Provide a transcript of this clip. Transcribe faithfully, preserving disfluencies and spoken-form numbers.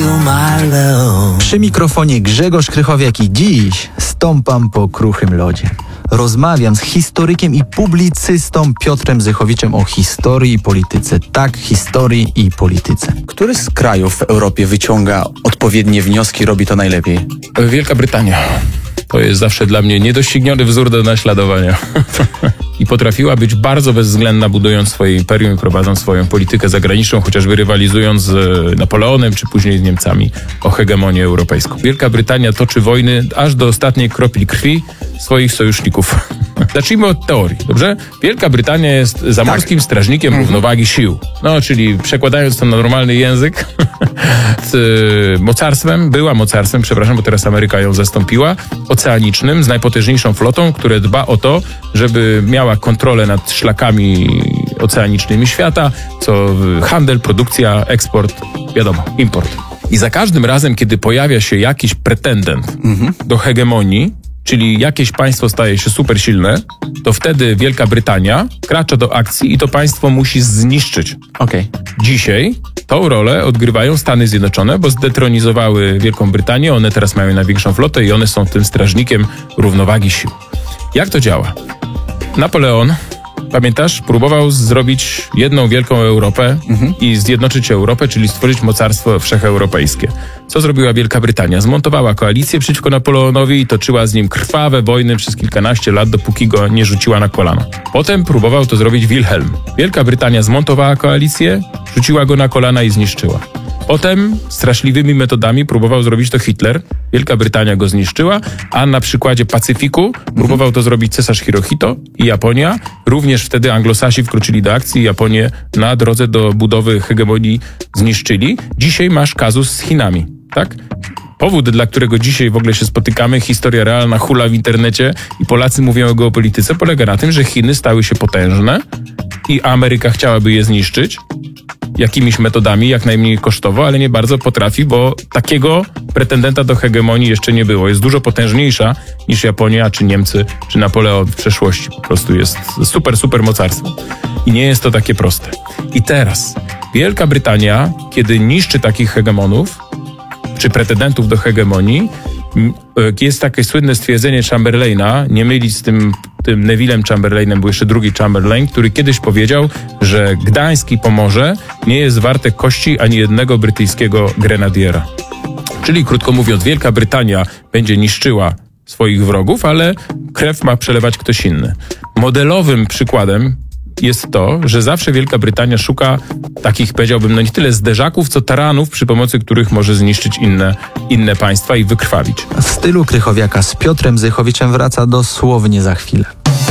my love. Przy mikrofonie Grzegorz Krychowiak i dziś stąpam po kruchym lodzie. Rozmawiam z historykiem i publicystą Piotrem Zychowiczem o historii i polityce. Tak, historii i polityce. Który z krajów w Europie wyciąga odpowiednie wnioski, robi to najlepiej? Wielka Brytania. To jest zawsze dla mnie niedościgniony wzór do naśladowania. I potrafiła być bardzo bezwzględna, budując swoje imperium i prowadząc swoją politykę zagraniczną, chociażby rywalizując z Napoleonem, czy później z Niemcami o hegemonię europejską. Wielka Brytania toczy wojny aż do ostatniej kropli krwi swoich sojuszników. Zacznijmy od teorii, dobrze? Wielka Brytania jest zamorskim tak. strażnikiem mhm. równowagi sił. No, czyli przekładając to na normalny język, z mocarstwem, była mocarstwem, przepraszam, bo teraz Ameryka ją zastąpiła, oceanicznym, z najpotężniejszą flotą, które dba o to, żeby miała kontrolę nad szlakami oceanicznymi świata, co handel, produkcja, eksport, wiadomo, import. I za każdym razem, kiedy pojawia się jakiś pretendent mhm. do hegemonii, czyli jakieś państwo staje się super silne, to wtedy Wielka Brytania kracza do akcji i to państwo musi zniszczyć. Okay. Dzisiaj tą rolę odgrywają Stany Zjednoczone, bo zdetronizowały Wielką Brytanię, one teraz mają największą flotę i one są tym strażnikiem równowagi sił. Jak to działa? Napoleon, pamiętasz, próbował zrobić jedną wielką Europę mhm. i zjednoczyć Europę, czyli stworzyć mocarstwo wszecheuropejskie. Co zrobiła Wielka Brytania? Zmontowała koalicję przeciwko Napoleonowi i toczyła z nim krwawe wojny przez kilkanaście lat, dopóki go nie rzuciła na kolano. Potem próbował to zrobić Wilhelm. Wielka Brytania zmontowała koalicję, rzuciła go na kolana i zniszczyła. Potem straszliwymi metodami próbował zrobić to Hitler. Wielka Brytania go zniszczyła, a na przykładzie Pacyfiku próbował to zrobić cesarz Hirohito i Japonia. Również wtedy Anglosasi wkroczyli do akcji i Japonię na drodze do budowy hegemonii zniszczyli. Dzisiaj masz kazus z Chinami, tak? Powód, dla którego dzisiaj w ogóle się spotykamy, historia realna hula w internecie i Polacy mówią o geopolityce, polega na tym, że Chiny stały się potężne i Ameryka chciałaby je zniszczyć jakimiś metodami, jak najmniej kosztowo, ale nie bardzo potrafi, bo takiego pretendenta do hegemonii jeszcze nie było. Jest dużo potężniejsza niż Japonia, czy Niemcy, czy Napoleon w przeszłości. Po prostu jest super, super mocarstwo. I nie jest to takie proste. I teraz Wielka Brytania, kiedy niszczy takich hegemonów, czy pretendentów do hegemonii, jest takie słynne stwierdzenie Chamberlaina, nie mylić z tym, tym Nevillem Chamberlainem, był jeszcze drugi Chamberlain, który kiedyś powiedział, że Gdańsk i Pomorze nie jest warte kości ani jednego brytyjskiego grenadiera. Czyli krótko mówiąc, Wielka Brytania będzie niszczyła swoich wrogów, ale krew ma przelewać ktoś inny. Modelowym przykładem jest to, że zawsze Wielka Brytania szuka takich, powiedziałbym, no nie tyle zderzaków, co taranów, przy pomocy których może zniszczyć inne, inne państwa i wykrwawić. W stylu Krychowiaka z Piotrem Zychowiczem wraca dosłownie za chwilę.